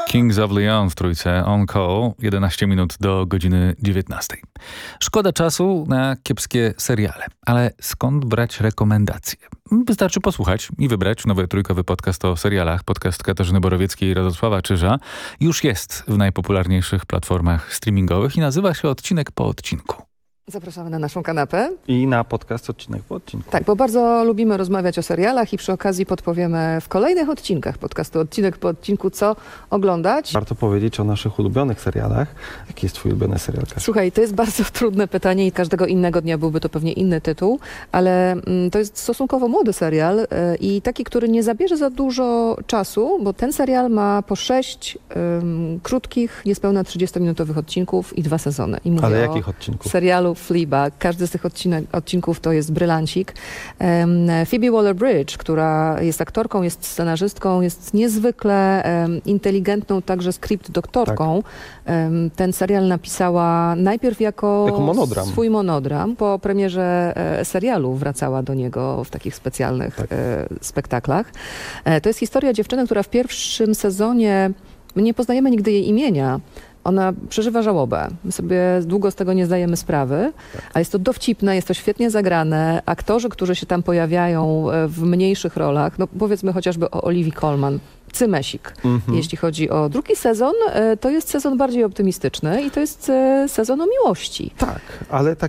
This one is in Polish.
Kings of Leon w trójce On Call, 11 minut do godziny 19. Szkoda czasu na kiepskie seriale, ale skąd brać rekomendacje? Wystarczy posłuchać i wybrać nowy trójkowy podcast o serialach. Podcast Katarzyny Borowieckiej i Radosława Czyża już jest w najpopularniejszych platformach streamingowych i nazywa się Odcinek po odcinku. Zapraszamy na naszą kanapę. I na podcast Odcinek po odcinku. Tak, bo bardzo lubimy rozmawiać o serialach i przy okazji podpowiemy w kolejnych odcinkach podcastu Odcinek po odcinku, co oglądać. Warto powiedzieć o naszych ulubionych serialach. Jaki jest twój ulubiony serial, Kasia? Słuchaj, to jest bardzo trudne pytanie i każdego innego dnia byłby to pewnie inny tytuł, ale to jest stosunkowo młody serial i taki, który nie zabierze za dużo czasu, bo ten serial ma po 6 krótkich, niespełna 30-minutowych odcinków i 2 sezony. I mówię Ale o jakich odcinków? serialu Fleabag. Każdy z tych odcinków to jest brylancik. Phoebe Waller-Bridge, która jest aktorką, jest scenarzystką, jest niezwykle inteligentną, także script doktorką. Tak. Ten serial napisała najpierw jako monodram. Swój monodram. Po premierze serialu wracała do niego w takich specjalnych spektaklach. To jest historia dziewczyny, która w pierwszym sezonie, my nie poznajemy nigdy jej imienia, ona przeżywa żałobę. My sobie długo z tego nie zdajemy sprawy, a jest to dowcipne, jest to świetnie zagrane. Aktorzy, którzy się tam pojawiają w mniejszych rolach, no powiedzmy chociażby o Olivii Colman, cymesik. Jeśli chodzi o drugi sezon, to jest sezon bardziej optymistyczny i to jest sezon o miłości. Tak, ale